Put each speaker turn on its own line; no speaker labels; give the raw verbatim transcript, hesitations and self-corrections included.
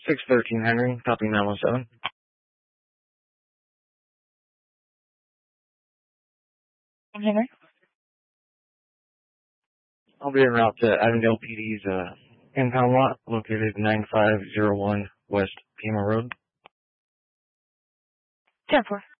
six thirteen Henry, copy nine one seven.
Henry?
I'll be en route to Avondale P D's uh, impound lot located nine five zero one West Pima Road.
ten four.